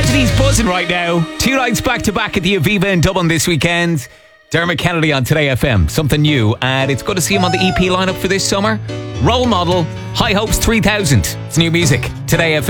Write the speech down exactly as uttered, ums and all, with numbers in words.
city's buzzing right now. Two nights back to back at the Aviva in Dublin this weekend. Dermot Kennedy on Today F M, something new, and it's good to see him on the E P lineup for this summer. Role Model, High Hopes three thousand. It's new music, Today F M.